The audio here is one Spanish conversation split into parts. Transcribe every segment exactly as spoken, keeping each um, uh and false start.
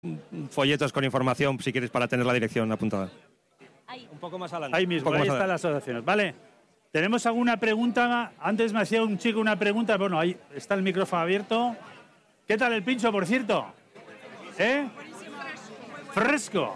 folletos con información, si quieres, para tener la dirección apuntada. Ahí. Un poco más adelante. Ahí mismo, ahí están las asociaciones. Vale. ¿Tenemos alguna pregunta? Antes me hacía un chico una pregunta. Bueno, ahí está el micrófono abierto. ¿Qué tal el pincho, por cierto? ¿Eh? Fresco.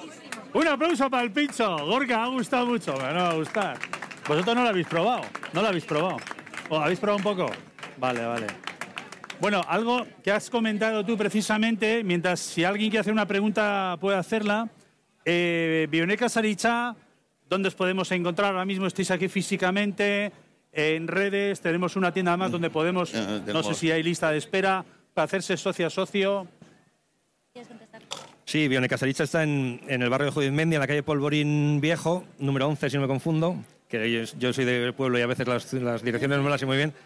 Un aplauso para el pincho. Gorka, ha gustado mucho. Me va a gustar. Vosotros no lo habéis probado. No lo habéis probado. ¿O habéis probado un poco? Vale, vale. Bueno, algo que has comentado tú precisamente, mientras si alguien quiere hacer una pregunta puede hacerla. Eh, Bioneca Saritza, ¿dónde os podemos encontrar? Ahora mismo estáis aquí físicamente, en redes, tenemos una tienda más donde podemos, no sé si hay lista de espera, para hacerse socio a socio. ¿Quieres contestar? Sí, Bioneca Saritza está en, en el barrio de Judizmendi, en la calle Polvorín Viejo, número once, si no me confundo, que yo, yo soy del pueblo y a veces las, las direcciones no me las sé muy bien.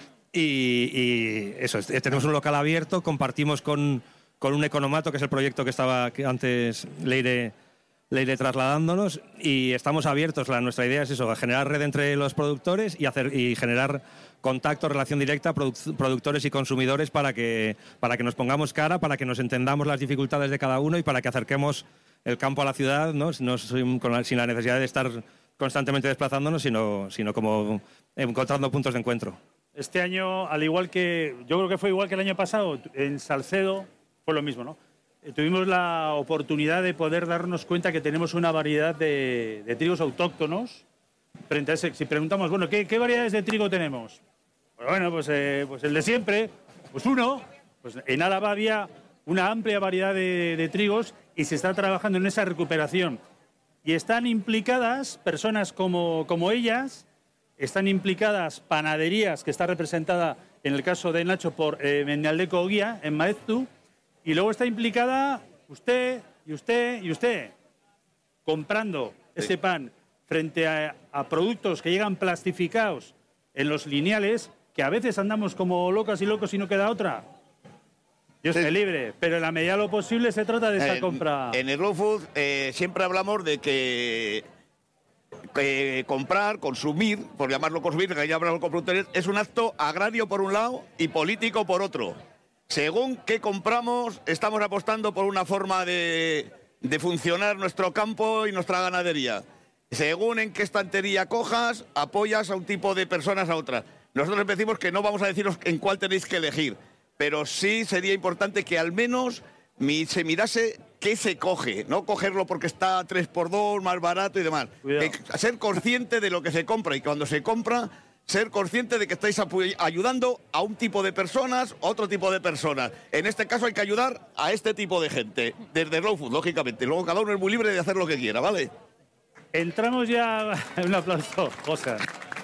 Y, y eso, tenemos un local abierto, compartimos con, con un economato, que es el proyecto que estaba que antes Leire... le iré trasladándonos y estamos abiertos. La, nuestra idea es eso, generar red entre los productores y, hacer, y generar contacto, relación directa, produ productores y consumidores para que, para que nos pongamos cara, para que nos entendamos las dificultades de cada uno y para que acerquemos el campo a la ciudad, ¿no? No con la, sin la necesidad de estar constantemente desplazándonos, sino, sino como encontrando puntos de encuentro. Este año, al igual que, yo creo que fue igual que el año pasado, en Salcedo fue lo mismo, ¿no? Tuvimos la oportunidad de poder darnos cuenta que tenemos una variedad de, de trigos autóctonos. Frente a ese, si preguntamos, bueno, ¿qué, qué variedades de trigo tenemos? Pues bueno, pues, eh, pues el de siempre, pues uno. Pues en Álava había una amplia variedad de, de trigos y se está trabajando en esa recuperación. Y están implicadas personas como, como ellas, están implicadas panaderías, que está representada en el caso de Nacho por eh, Mendialdeco Oguía, en Maeztu. Y luego está implicada usted y usted y usted comprando sí. ese pan frente a, a productos que llegan plastificados en los lineales, que a veces andamos como locas y locos y no queda otra. Dios te sí. libre, pero en la medida de lo posible se trata de esa en, compra. En el Raw Food eh, siempre hablamos de que, que comprar, consumir, por llamarlo consumir, que ya hablamos con productores, es un acto agrario por un lado y político por otro. Según qué compramos, estamos apostando por una forma de, de funcionar nuestro campo y nuestra ganadería. Según en qué estantería cojas, apoyas a un tipo de personas a otras. Nosotros decimos que no vamos a deciros en cuál tenéis que elegir, pero sí sería importante que al menos se mirase qué se coge, no cogerlo porque está a tres por dos, más barato y demás. Que, ser consciente de lo que se compra y cuando se compra... ser consciente de que estáis ayudando a un tipo de personas, a otro tipo de personas. En este caso hay que ayudar a este tipo de gente, desde Raw Food, lógicamente. Luego cada uno es muy libre de hacer lo que quiera, ¿vale? Entramos ya... Un aplauso, José.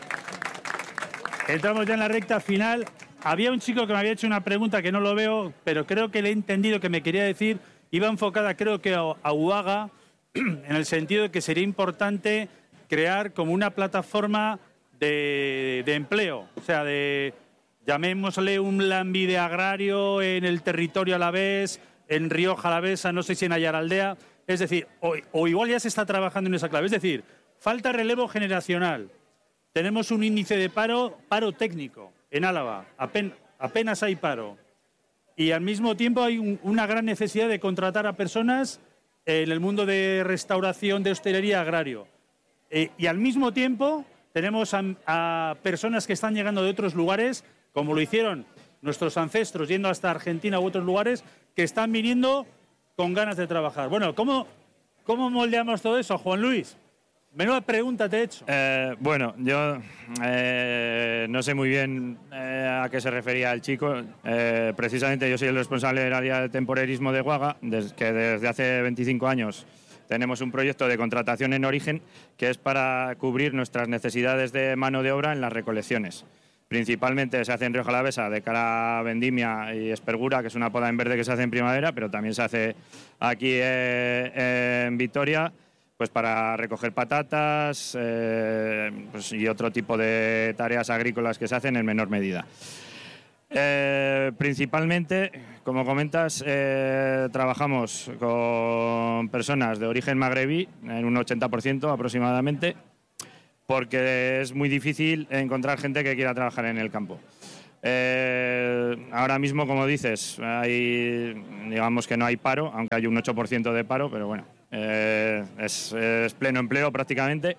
Entramos ya en la recta final. Había un chico que me había hecho una pregunta que no lo veo, pero creo que le he entendido que me quería decir. Iba enfocada, creo que a, a UAGA, en el sentido de que sería importante crear como una plataforma... De, de empleo, o sea, de, llamémosle un Lambide agrario en el territorio alavés, en Rioja Alavesa, no sé si en Ayaraldea, es decir, o, o igual ya se está trabajando en esa clave, es decir, falta relevo generacional. Tenemos un índice de paro, paro técnico en Álava, apen, apenas hay paro. Y al mismo tiempo hay un, una gran necesidad de contratar a personas en el mundo de restauración, de hostelería, agrario. Eh, y al mismo tiempo... Tenemos a, a personas que están llegando de otros lugares, como lo hicieron nuestros ancestros, yendo hasta Argentina u otros lugares, que están viniendo con ganas de trabajar. Bueno, ¿cómo, cómo moldeamos todo eso, Juan Luis? Menuda pregunta te he hecho. Eh, bueno, yo eh, no sé muy bien eh, a qué se refería el chico. Eh, precisamente yo soy el responsable del área de temporerismo de UAGA, des, que desde hace veinticinco años... tenemos un proyecto de contratación en origen que es para cubrir nuestras necesidades de mano de obra en las recolecciones. Principalmente se hace en Rioja Alavesa de cara a vendimia y espergura, que es una poda en verde que se hace en primavera, pero también se hace aquí eh, en Vitoria pues para recoger patatas eh, pues, y otro tipo de tareas agrícolas que se hacen en menor medida. Eh, principalmente, como comentas, eh, trabajamos con personas de origen magrebí, en un ochenta por ciento aproximadamente, porque es muy difícil encontrar gente que quiera trabajar en el campo. Eh, ahora mismo, como dices, hay, digamos que no hay paro, aunque hay un ocho por ciento de paro, pero bueno, eh, es, es pleno empleo prácticamente.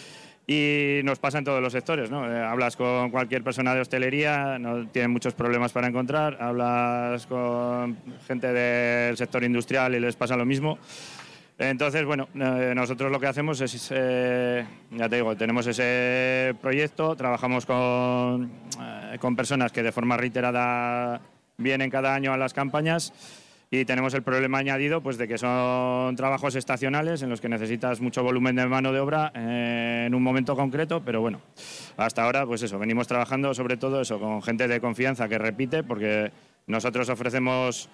Y nos pasa en todos los sectores, ¿no? Eh, hablas con cualquier persona de hostelería, no tienen muchos problemas para encontrar, hablas con gente del sector industrial y les pasa lo mismo. Entonces, bueno, eh, nosotros lo que hacemos es, eh, ya te digo, tenemos ese proyecto, trabajamos con, eh, con personas que de forma reiterada vienen cada año a las campañas. Y tenemos el problema añadido pues, de que son trabajos estacionales en los que necesitas mucho volumen de mano de obra eh, en un momento concreto, pero bueno, hasta ahora pues eso, venimos trabajando sobre todo eso con gente de confianza que repite, porque nosotros ofrecemos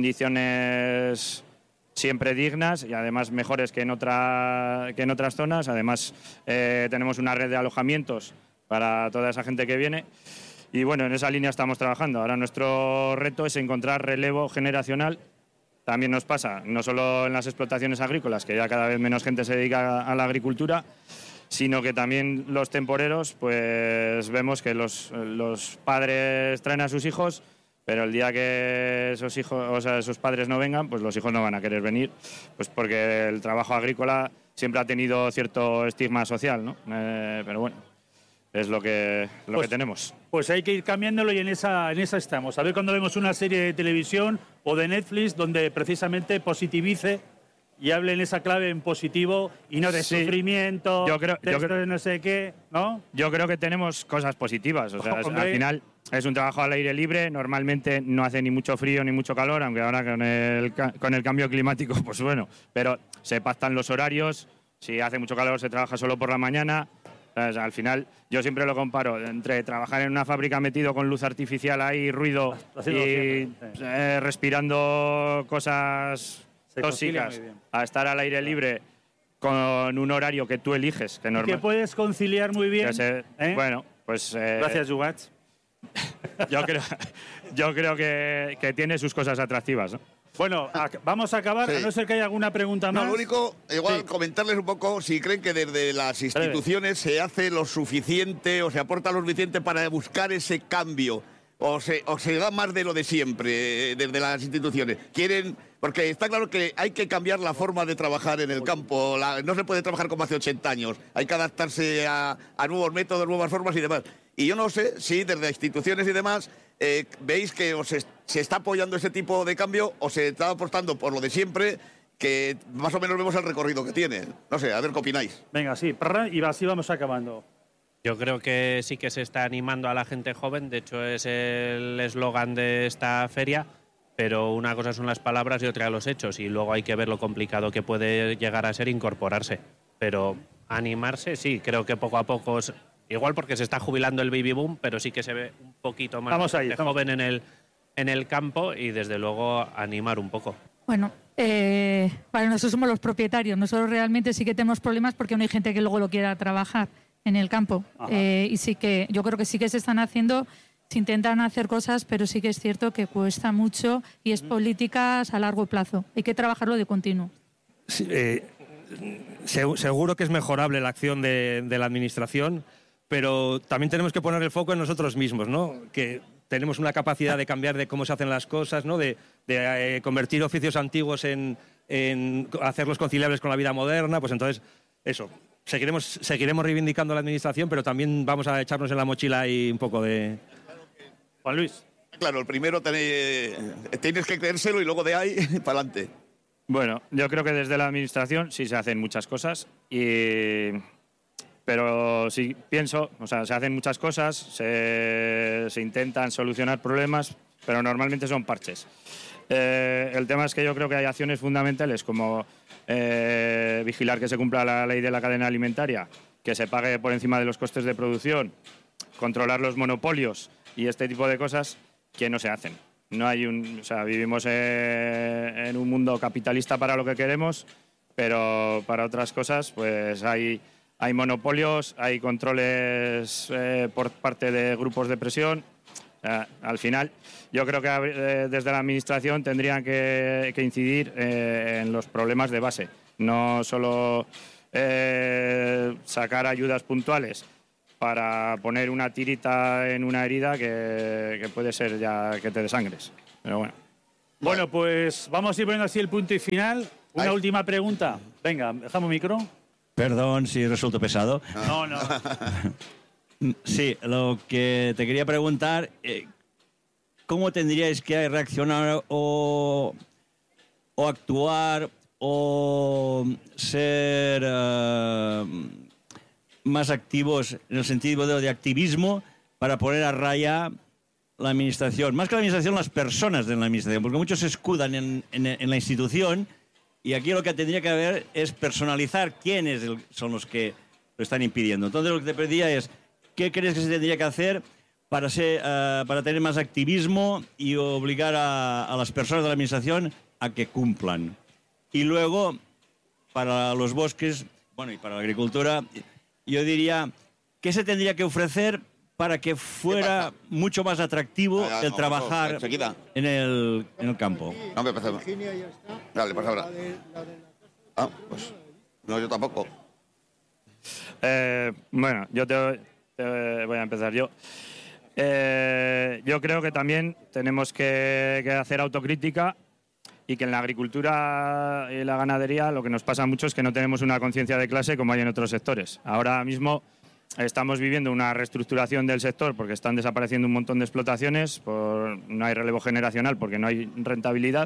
condiciones siempre dignas y además mejores que en, otra, que en otras zonas. Además eh, tenemos una red de alojamientos para toda esa gente que viene. Y bueno, en esa línea estamos trabajando. Ahora nuestro reto es encontrar relevo generacional. También nos pasa, no solo en las explotaciones agrícolas, que ya cada vez menos gente se dedica a la agricultura, sino que también los temporeros, pues vemos que los, los padres traen a sus hijos, pero el día que esos hijos, o sea, esos padres no vengan, pues los hijos no van a querer venir, pues porque el trabajo agrícola siempre ha tenido cierto estigma social, ¿no? Eh, pero bueno. Es lo que, lo pues, que tenemos. Pues hay que ir cambiándolo y en esa, en esa estamos. A ver cuando vemos una serie de televisión o de Netflix donde precisamente positivice y hable en esa clave en positivo y no de sí. sufrimiento, yo creo, de yo creo, no sé qué, ¿no? Yo creo que tenemos cosas positivas. O sea, oh, al final es un trabajo al aire libre, normalmente no hace ni mucho frío ni mucho calor, aunque ahora con el, con el cambio climático, pues bueno, pero se pactan los horarios, si hace mucho calor se trabaja solo por la mañana. O sea, al final, yo siempre lo comparo entre trabajar en una fábrica metido con luz artificial ahí, ruido y eh, respirando cosas Se tóxicas, a estar al aire libre con un horario que tú eliges. Que, normal, que puedes conciliar muy bien. Se, ¿eh? Bueno, pues... Eh, Gracias, Jugats. yo creo, yo creo que, que tiene sus cosas atractivas, ¿no? Bueno, a, vamos a acabar, sí. a no ser que haya alguna pregunta más. No, lo único, igual sí. comentarles un poco si creen que desde las instituciones se hace lo suficiente o se aporta lo suficiente para buscar ese cambio, o se, o se da más de lo de siempre desde las instituciones. Quieren, porque está claro que hay que cambiar la forma de trabajar en el campo, la, no se puede trabajar como hace ochenta años, hay que adaptarse a, a nuevos métodos, nuevas formas y demás. Y yo no sé si desde instituciones y demás eh, veis que os es, se está apoyando ese tipo de cambio o se está apostando por lo de siempre, que más o menos vemos el recorrido que tiene. No sé, a ver qué opináis. Venga, sí, y así vamos acabando. Yo creo que sí que se está animando a la gente joven, de hecho es el eslogan de esta feria, pero una cosa son las palabras y otra los hechos, y luego hay que ver lo complicado que puede llegar a ser incorporarse. Pero animarse, sí, creo que poco a poco... Igual porque se está jubilando el baby boom, pero sí que se ve un poquito más Vamos ahí, de joven en el, en el campo y desde luego animar un poco. Bueno, eh, para nosotros somos los propietarios. Nosotros realmente sí que tenemos problemas porque no hay gente que luego lo quiera trabajar en el campo. Eh, y sí que yo creo que sí que se están haciendo, se intentan hacer cosas, pero sí que es cierto que cuesta mucho y es políticas a largo plazo. Hay que trabajarlo de continuo. Sí, eh, seguro que es mejorable la acción de, de la administración, pero también tenemos que poner el foco en nosotros mismos, ¿no? Que tenemos una capacidad de cambiar de cómo se hacen las cosas, ¿no? De, de eh, convertir oficios antiguos en, en hacerlos conciliables con la vida moderna. Pues entonces, eso, seguiremos, seguiremos reivindicando la administración, pero también vamos a echarnos en la mochila ahí un poco de... Juan Luis. Claro, el primero tenéis, tienes que creérselo y luego de ahí para adelante. Bueno, yo creo que desde la administración sí se hacen muchas cosas y... Pero sí pienso, o sea, se hacen muchas cosas, se, se intentan solucionar problemas, pero normalmente son parches. Eh, el tema es que yo creo que hay acciones fundamentales como eh, vigilar que se cumpla la ley de la cadena alimentaria, que se pague por encima de los costes de producción, controlar los monopolios y este tipo de cosas que no se hacen. No hay un, o sea, vivimos eh, en un mundo capitalista para lo que queremos, pero para otras cosas pues hay... Hay monopolios, hay controles eh, por parte de grupos de presión. Eh, al final, yo creo que eh, desde la administración tendrían que, que incidir eh, en los problemas de base, no solo eh, sacar ayudas puntuales para poner una tirita en una herida que, que puede ser ya que te desangres. Pero bueno. Bueno, pues vamos a ir poniendo así el punto y final. Una Ay. última pregunta. Venga, dejamos micro. Perdón si resulto pesado. No, no. Sí, lo que te quería preguntar, eh, ¿cómo tendríais que reaccionar o, o actuar o ser uh, más activos en el sentido de, de activismo para poner a raya la administración? Más que la administración, las personas de la administración, porque muchos se escudan en, en, en la institución. Y aquí lo que tendría que haber es personalizar quiénes son los que lo están impidiendo. Entonces, lo que te pedía es, ¿qué crees que se tendría que hacer para, ser, uh, para tener más activismo y obligar a, a las personas de la administración a que cumplan? Y luego, para los bosques, bueno, y para la agricultura, yo diría, ¿qué se tendría que ofrecer para que fuera mucho más atractivo Ah, el no, trabajar enseguida. en el, en el campo? No me pasa. Dale, pasa ahora. Ah, pues. No, yo tampoco. Eh, bueno, yo te, te voy a empezar yo. Eh, yo creo que también tenemos que, que hacer autocrítica y que en la agricultura y la ganadería lo que nos pasa mucho es que no tenemos una conciencia de clase como hay en otros sectores. Ahora mismo estamos viviendo una reestructuración del sector porque están desapareciendo un montón de explotaciones, por, no hay relevo generacional porque no hay rentabilidad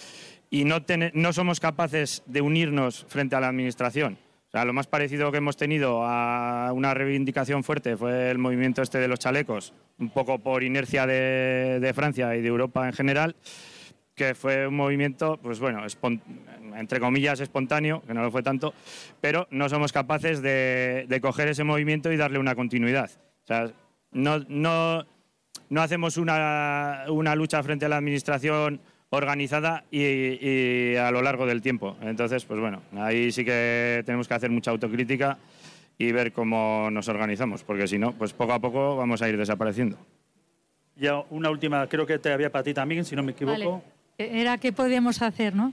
y no, ten, no somos capaces de unirnos frente a la administración. O sea, lo más parecido que hemos tenido a una reivindicación fuerte fue el movimiento este de los chalecos, un poco por inercia de, de Francia y de Europa en general, que fue un movimiento, pues bueno, entre comillas espontáneo, que no lo fue tanto, pero no somos capaces de, de coger ese movimiento y darle una continuidad. O sea, no, no, no hacemos una, una lucha frente a la administración organizada y, y a lo largo del tiempo. Entonces, pues bueno, ahí sí que tenemos que hacer mucha autocrítica y ver cómo nos organizamos, porque si no, pues poco a poco vamos a ir desapareciendo. Ya una última, creo que te había para ti también, si no me equivoco. Vale. Era qué podíamos hacer, ¿no?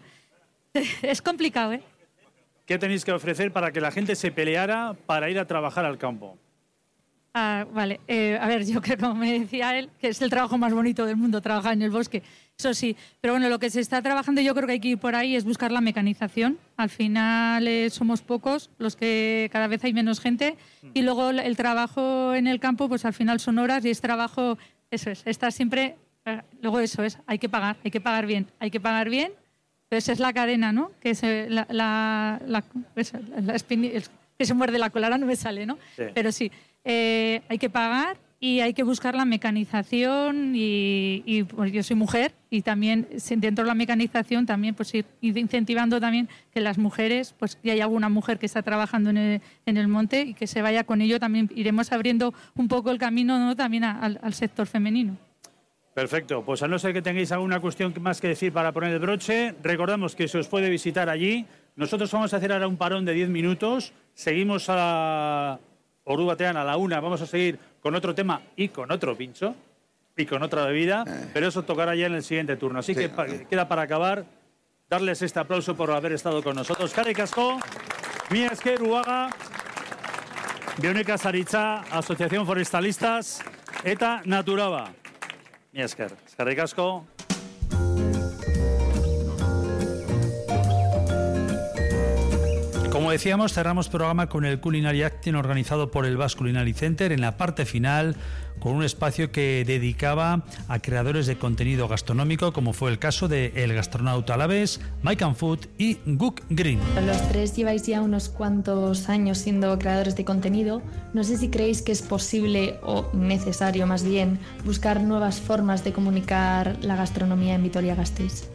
Es complicado, ¿eh? ¿Qué tenéis que ofrecer para que la gente se peleara para ir a trabajar al campo? Ah, vale, eh, a ver, yo creo, como me decía él, que es el trabajo más bonito del mundo, trabajar en el bosque, eso sí. Pero bueno, lo que se está trabajando, yo creo que hay que ir por ahí, es buscar la mecanización. Al final eh, somos pocos, los que cada vez hay menos gente. Y luego el trabajo en el campo, pues al final son horas y es trabajo, eso es, está siempre... Eh, luego eso es, hay que pagar, hay que pagar bien, hay que pagar bien. Entonces es la cadena, ¿no? Que se, la, la, la, eso, la espini, el, que se muerde la cola, ahora no me sale, ¿no? Sí. Pero sí, eh, hay que pagar y hay que buscar la mecanización y, y pues yo soy mujer y también dentro de la mecanización también pues ir incentivando también que las mujeres, pues que haya alguna mujer que está trabajando en el, en el monte y que se vaya con ello, también iremos abriendo un poco el camino, ¿no? También a, al, al sector femenino. Perfecto, pues a no ser que tengáis alguna cuestión más que decir para poner el broche, recordamos que se os puede visitar allí. Nosotros vamos a hacer ahora un parón de diez minutos, seguimos a la Ordu Batean a la una, vamos a seguir con otro tema y con otro pincho y con otra bebida, pero eso tocará ya en el siguiente turno. Así Sí. que pa queda para acabar darles este aplauso por haber estado con nosotros. Eskerrik asko, mila esker Uaga, Bioneka Zaritza, Asociación Forestalistas, eta Naturaba. Mila esker, eskerrik asko. Como decíamos, cerramos programa con el Culinary Acting organizado por el Basque Culinary Center en la parte final, con un espacio que dedicaba a creadores de contenido gastronómico, como fue el caso de El Gastronauta Alavés, Mike and Food y Guk Green. Los tres lleváis ya unos cuantos años siendo creadores de contenido. No sé si creéis que es posible o necesario más bien buscar nuevas formas de comunicar la gastronomía en Vitoria-Gasteiz.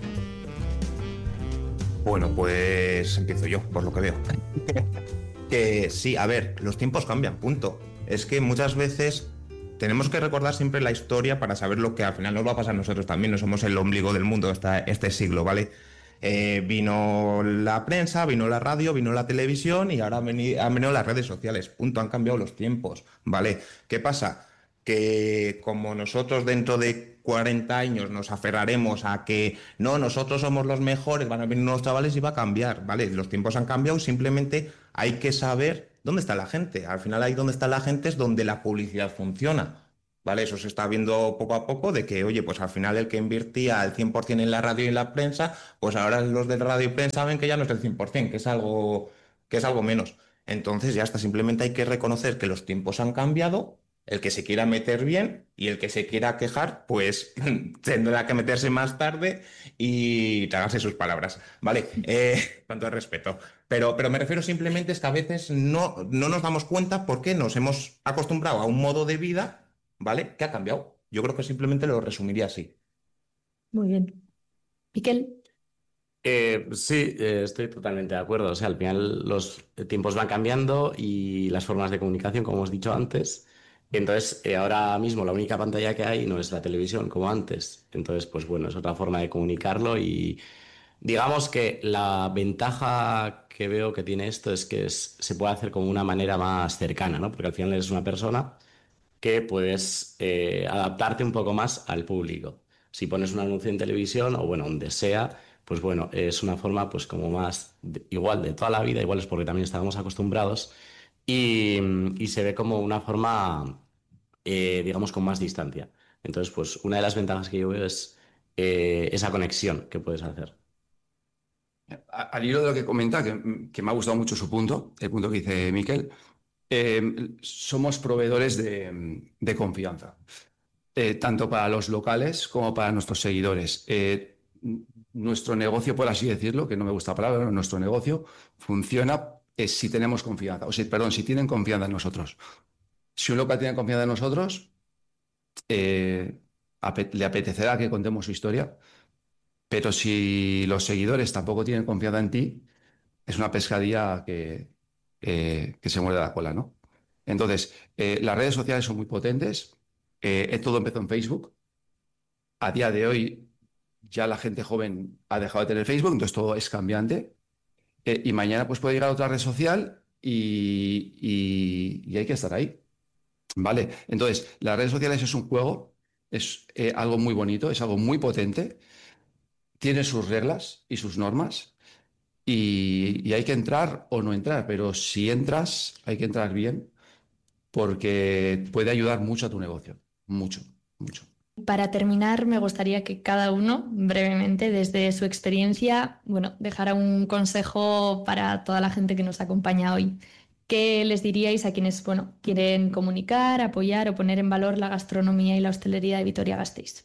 Bueno, pues empiezo yo, por lo que veo. Que sí, a ver, los tiempos cambian, punto. Es que muchas veces tenemos que recordar siempre la historia para saber lo que al final nos va a pasar a nosotros también. No somos el ombligo del mundo hasta este siglo, ¿vale? Eh, vino la prensa, vino la radio, vino la televisión y ahora han venido, han venido las redes sociales. Punto, han cambiado los tiempos, ¿vale? ¿Qué pasa? Que como nosotros dentro de cuarenta años nos aferraremos a que no, nosotros somos los mejores, van a venir unos chavales y va a cambiar, ¿vale? Los tiempos han cambiado, simplemente hay que saber ¿dónde está la gente? Al final ahí donde está la gente es donde la publicidad funciona. ¿Vale? Eso se está viendo poco a poco de que, oye, pues al final el que invertía el cien por ciento en la radio y en la prensa, pues ahora los de radio y prensa ven que ya no es el cien por ciento, que es algo, que es algo menos. Entonces ya está, simplemente hay que reconocer que los tiempos han cambiado, el que se quiera meter bien y el que se quiera quejar, pues tendrá que meterse más tarde y tragarse sus palabras, ¿vale? Eh, con todo el respeto. Pero, pero me refiero simplemente es que a veces no, no nos damos cuenta porque nos hemos acostumbrado a un modo de vida, ¿vale? ¿Qué ha cambiado? Yo creo que simplemente lo resumiría así. Muy bien. Miquel. Eh, sí, eh, estoy totalmente de acuerdo. O sea, al final los tiempos van cambiando y las formas de comunicación, como hemos dicho antes. Entonces, eh, ahora mismo la única pantalla que hay no es la televisión, como antes. Entonces, pues bueno, es otra forma de comunicarlo y digamos que la ventaja que veo que tiene esto es que es- se puede hacer como una manera más cercana, ¿no? Porque al final eres una persona que puedes eh, adaptarte un poco más al público. Si pones un anuncio en televisión o bueno, donde sea, pues bueno, es una forma pues como más de- igual de toda la vida, igual es porque también estábamos acostumbrados y, y se ve como una forma, eh, digamos, con más distancia. Entonces, pues una de las ventajas que yo veo es eh, esa conexión que puedes hacer. A- Al hilo de lo que comenta, que, que me ha gustado mucho su punto, el punto que dice Miquel, eh, somos proveedores de, de confianza, eh, tanto para los locales como para nuestros seguidores. Eh, n- nuestro negocio, por así decirlo, que no me gusta la palabra, pero nuestro negocio funciona eh, si tenemos confianza, o si, perdón, si tienen confianza en nosotros. Si un local tiene confianza en nosotros, eh, ape- le apetecerá que contemos su historia, pero si los seguidores tampoco tienen confianza en ti, es una pescadilla que, eh, que se muerde la cola, ¿no? Entonces, eh, las redes sociales son muy potentes. Eh, eh, todo empezó en Facebook. A día de hoy ya la gente joven ha dejado de tener Facebook, entonces todo es cambiante. Eh, y mañana pues puede llegar a otra red social y, y- y hay que estar ahí. ¿Vale? Entonces, las redes sociales es un juego, es eh, algo muy bonito, es algo muy potente, tiene sus reglas y sus normas. Y, y hay que entrar o no entrar, pero si entras, hay que entrar bien porque puede ayudar mucho a tu negocio. Mucho, mucho. Para terminar, me gustaría que cada uno, brevemente, desde su experiencia, bueno, dejara un consejo para toda la gente que nos acompaña hoy. ¿Qué les diríais a quienes, bueno, quieren comunicar, apoyar o poner en valor la gastronomía y la hostelería de Vitoria-Gasteiz?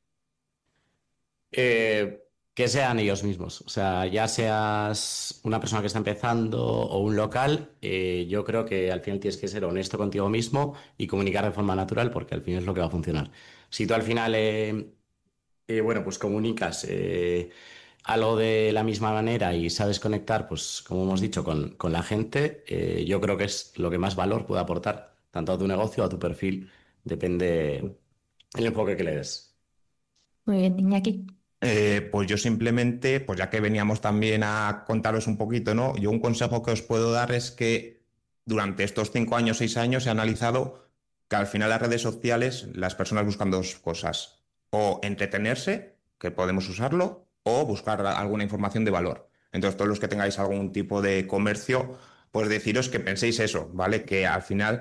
Eh, que sean ellos mismos. O sea, ya seas una persona que está empezando o un local, eh, yo creo que al final tienes que ser honesto contigo mismo y comunicar de forma natural porque al final es lo que va a funcionar. Si tú al final, eh, eh, bueno, pues comunicas eh, algo de la misma manera y sabes conectar, pues como hemos dicho, con, con la gente, eh, yo creo que es lo que más valor puede aportar, tanto a tu negocio, a tu perfil, depende el enfoque que le des. Muy bien, Iñaki. Eh, pues yo simplemente, pues ya que veníamos también a contaros un poquito, ¿no? Yo un consejo que os puedo dar es que durante estos cinco años, seis años he analizado que al final las redes sociales las personas buscan dos cosas, o entretenerse, que podemos usarlo, o buscar alguna información de valor. Entonces todos los que tengáis algún tipo de comercio, pues deciros que penséis eso, ¿vale? Que al final...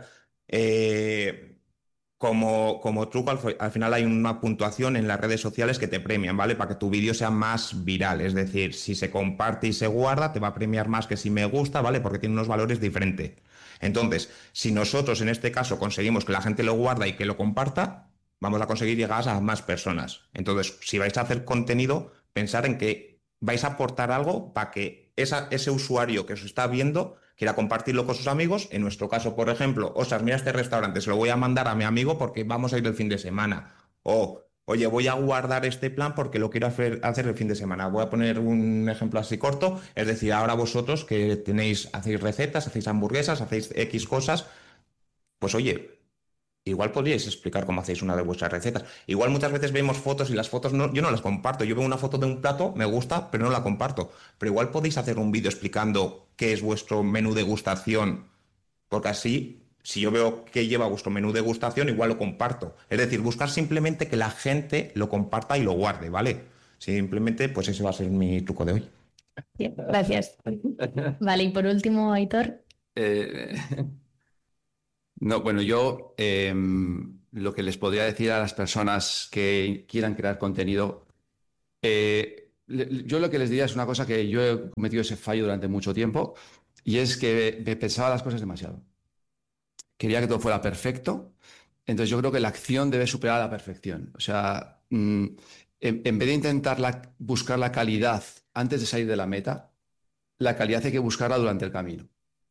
eh, Como, como truco, al, fi- al final hay una puntuación en las redes sociales que te premian, ¿vale? Para que tu vídeo sea más viral. Es decir, si se comparte y se guarda, te va a premiar más que si me gusta, ¿vale? Porque tiene unos valores diferentes. Entonces, si nosotros en este caso conseguimos que la gente lo guarda y que lo comparta, vamos a conseguir llegar a más personas. Entonces, si vais a hacer contenido, pensar en que vais a aportar algo para que esa- ese usuario que os está viendo quiera compartirlo con sus amigos. En nuestro caso, por ejemplo, ostras, mira este restaurante, se lo voy a mandar a mi amigo porque vamos a ir el fin de semana. O, oye, voy a guardar este plan porque lo quiero hacer, hacer el fin de semana. Voy a poner un ejemplo así corto. Es decir, ahora vosotros que tenéis, hacéis recetas, hacéis hamburguesas, hacéis X cosas, pues oye, igual podríais explicar cómo hacéis una de vuestras recetas. Igual muchas veces vemos fotos y las fotos no, yo no las comparto. Yo veo una foto de un plato, me gusta, pero no la comparto. Pero igual podéis hacer un vídeo explicando qué es vuestro menú degustación, porque así, si yo veo que lleva vuestro menú degustación, igual lo comparto. Es decir, buscar simplemente que la gente lo comparta y lo guarde, ¿vale? Simplemente, pues ese va a ser mi truco de hoy. Bien, gracias. Vale, y por último, Aitor. Eh, no, bueno, yo eh, lo que les podría decir a las personas que quieran crear contenido, eh, le- yo lo que les diría es una cosa que yo he cometido ese fallo durante mucho tiempo, y es que me pensaba las cosas demasiado. Quería que todo fuera perfecto. Entonces yo creo que la acción debe superar a la perfección. O sea, mm, en, en vez de intentar la- buscar la calidad antes de salir de la meta, la calidad hay que buscarla durante el camino.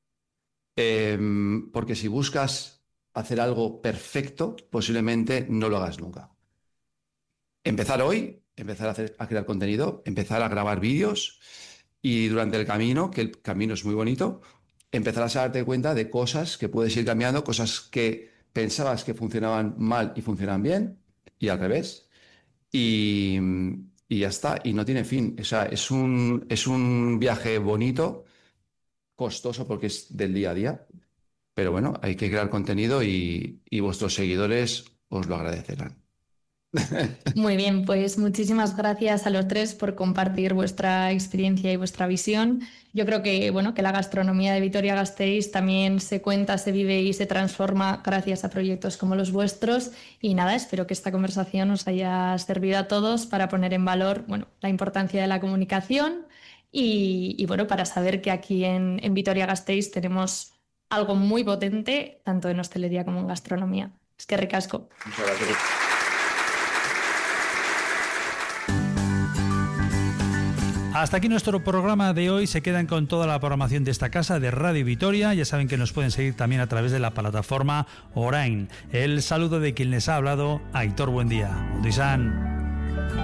Em, porque si buscas hacer algo perfecto, posiblemente no lo hagas nunca. Empezar hoy, empezar a, hacer, a crear contenido, empezar a grabar vídeos, y durante el camino, que el camino es muy bonito, empezarás a darte cuenta de cosas que puedes ir cambiando, cosas que pensabas que funcionaban mal y funcionan bien, y al revés. Y, y ya está, y no tiene fin. O sea, es un, es un viaje bonito, costoso porque es del día a día, pero bueno, hay que crear contenido y, y vuestros seguidores os lo agradecerán. Muy bien, pues muchísimas gracias a los tres por compartir vuestra experiencia y vuestra visión. Yo creo que, bueno, que la gastronomía de Vitoria-Gasteiz también se cuenta, se vive y se transforma gracias a proyectos como los vuestros. Y nada, espero que esta conversación os haya servido a todos para poner en valor, bueno, la importancia de la comunicación y, y, bueno, para saber que aquí en, en Vitoria-Gasteiz tenemos algo muy potente, tanto en hostelería como en gastronomía. Es que ricasco. Muchas gracias. Hasta aquí nuestro programa de hoy. Se quedan con toda la programación de esta casa de Radio Vitoria. Ya saben que nos pueden seguir también a través de la plataforma Orain. El saludo de quien les ha hablado, Aitor Buendía. Ondo izan.